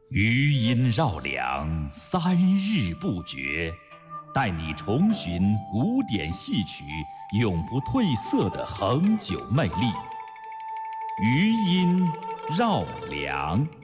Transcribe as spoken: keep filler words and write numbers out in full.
余音绕梁，三日不绝，带你重寻古典戏曲永不褪色的恒久魅力。余音绕梁。